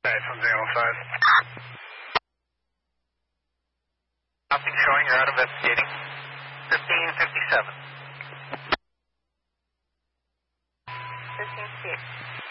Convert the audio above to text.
from 05. Nothing showing, you're out investigating. 1557. 15-6.